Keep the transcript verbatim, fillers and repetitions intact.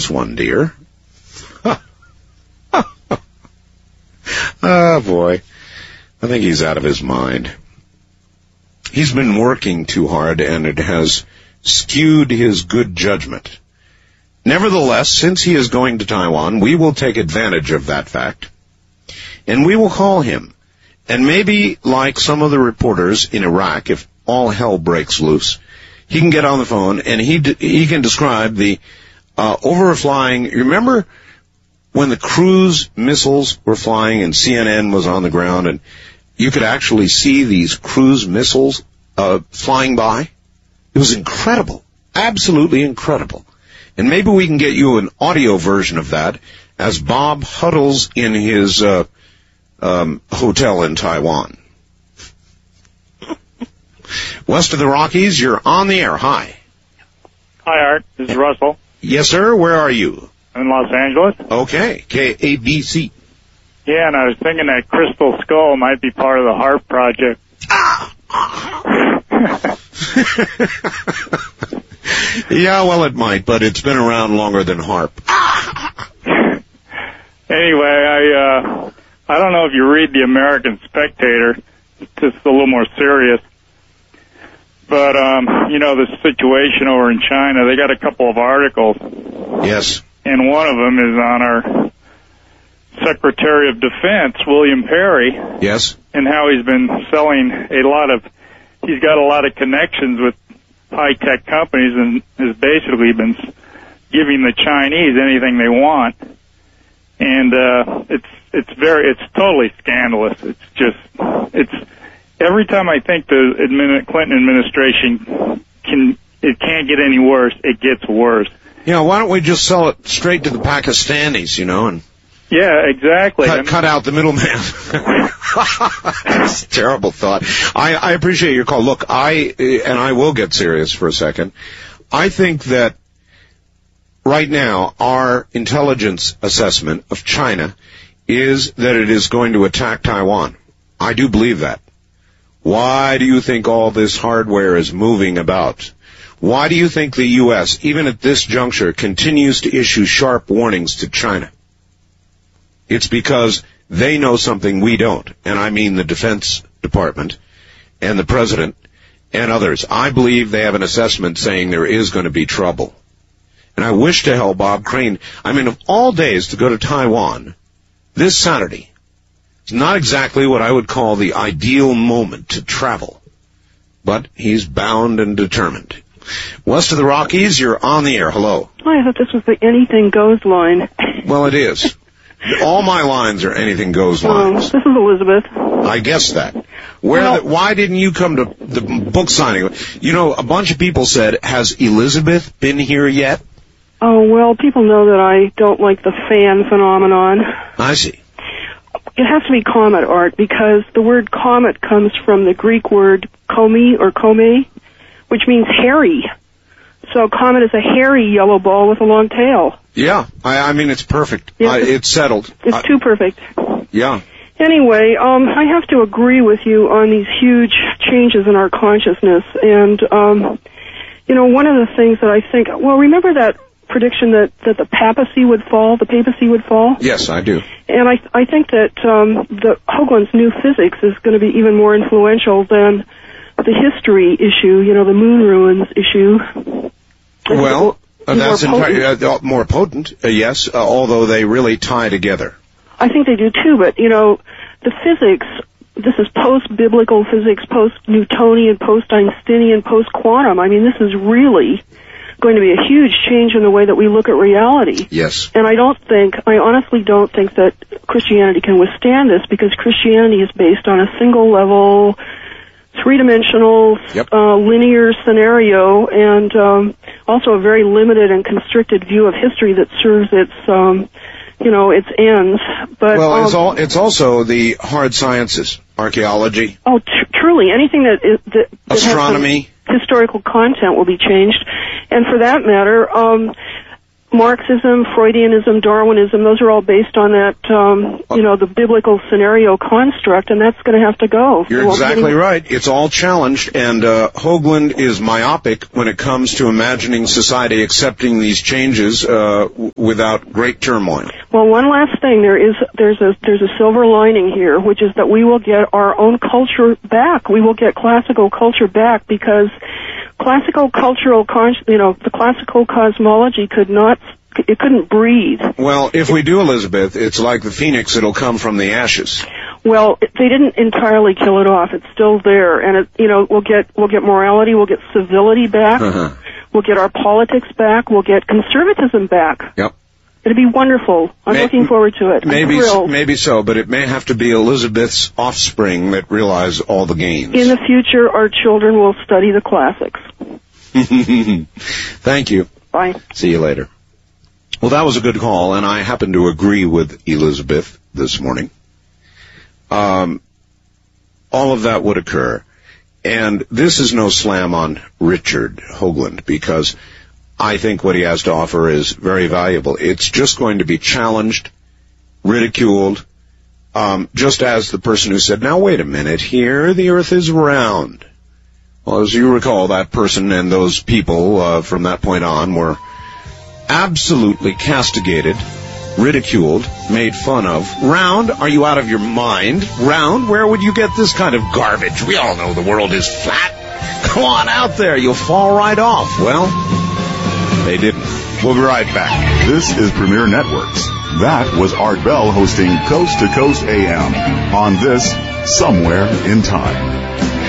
this one, dear. Oh, boy. I think he's out of his mind. He's been working too hard, and it has skewed his good judgment. Nevertheless, since he is going to Taiwan, we will take advantage of that fact, and we will call him. And maybe, like some of the reporters in Iraq, if all hell breaks loose, he can get on the phone, and he d- he can describe the uh, overflying. Remember when the cruise missiles were flying and C N N was on the ground, and you could actually see these cruise missiles uh, flying by? It was incredible, absolutely incredible. And maybe we can get you an audio version of that as Bob huddles in his uh, um, hotel in Taiwan. West of the Rockies, you're on the air. Hi. Hi, Art. This is Russell. Yes, sir. Where are you? I'm in Los Angeles. Okay. K A B C. Yeah, and I was thinking that Crystal Skull might be part of the HAARP project. Yeah, well, it might, but it's been around longer than HAARP. Anyway, I uh, I don't know if you read the American Spectator. It's just a little more serious. But, um, you know, the situation over in China, they got a couple of articles. Yes. And one of them is on our Secretary of Defense, William Perry. Yes. And how he's been selling a lot of, he's got a lot of connections with high-tech companies and has basically been giving the Chinese anything they want. And, uh, it's, it's very, it's totally scandalous. It's just, it's, every time I think the admin, Clinton administration can, it can't get any worse, it gets worse. Yeah, why don't we just sell it straight to the Pakistanis, you know, and yeah, exactly. cut, I mean, cut out the middleman. That's a terrible thought. I, I appreciate your call. Look, I, and I will get serious for a second. I think that right now our intelligence assessment of China is that it is going to attack Taiwan. I do believe that. Why do you think all this hardware is moving about? Why do you think the U S, even at this juncture, continues to issue sharp warnings to China? It's because they know something we don't, and I mean the Defense Department and the President and others. I believe they have an assessment saying there is going to be trouble. And I wish to hell Bob Crane, I mean, of all days to go to Taiwan this Saturday, it's not exactly what I would call the ideal moment to travel, but he's bound and determined. West of the Rockies, you're on the air. Hello. I thought this was the anything goes line. Well, it is. All my lines are anything goes lines. Oh, this is Elizabeth. I guess that. Where? Well, the, why didn't you come to the book signing? You know, a bunch of people said, has Elizabeth been here yet? Oh, well, people know that I don't like the fan phenomenon. I see. It has to be comet art because the word comet comes from the Greek word komi or kome, which means hairy. So comet is a hairy yellow ball with a long tail. Yeah, I, I mean, it's perfect. Yes, I, it's, it's settled. It's I, too perfect. Yeah. Anyway, um, I have to agree with you on these huge changes in our consciousness. And, um, you know, one of the things that I think, well, remember that prediction that, that the papacy would fall, the papacy would fall? Yes, I do. And I I think that um, the Hoagland's new physics is going to be even more influential than the history issue, you know, the moon ruins issue. Well, uh, that's more potent. entirely uh, more potent, uh, yes, uh, although they really tie together. I think they do too, but, you know, the physics, this is post-biblical physics, post-Newtonian, post-Einsteinian, post-quantum. I mean, this is really going to be a huge change in the way that we look at reality. Yes. And I don't think, I honestly don't think that Christianity can withstand this because Christianity is based on a single level, three-dimensional, yep. uh, linear scenario, and um, also a very limited and constricted view of history that serves its, um, you know, its ends. But well, um, it's all it's also the hard sciences, archaeology. Oh, tr- truly, anything that is that, that astronomy, has some historical content will be changed, and for that matter, um, Marxism, Freudianism, Darwinism, those are all based on that, um, you know, the biblical scenario construct, and that's going to have to go. You're exactly right. It's all challenged, and uh, Hoagland is myopic when it comes to imagining society accepting these changes uh, w- without great turmoil. Well, one last thing, there is there's a there's a silver lining here, which is that we will get our own culture back. We will get classical culture back because classical cultural, con- you know, the classical cosmology could not, it couldn't breathe. Well, if we do, Elizabeth, it's like the phoenix, it'll come from the ashes. Well, they didn't entirely kill it off. It's still there, and it, you know, we'll get we'll get morality, we'll get civility back, Uh-huh. we'll get our politics back, we'll get conservatism back. Yep. It'll be wonderful. I'm May- looking forward to it. I'm Maybe, thrilled. maybe so, but it may have to be Elizabeth's offspring that realize all the gains. In the future, our children will study the classics. Thank you. Bye. See you later. Well, that was a good call, and I happen to agree with Elizabeth this morning. Um, all of that would occur. And this is no slam on Richard Hoagland, because I think what he has to offer is very valuable. It's just going to be challenged, ridiculed, um, just as the person who said, now wait a minute, here the earth is round. Well, as you recall, that person and those people uh, from that point on were absolutely castigated, ridiculed, made fun of. Round? Are you out of your mind? Round? Where would you get this kind of garbage? We all know the world is flat. Come on out there. You'll fall right off. Well, they didn't. We'll be right back. This is Premier Networks. That was Art Bell hosting Coast to Coast A M on this Somewhere in Time.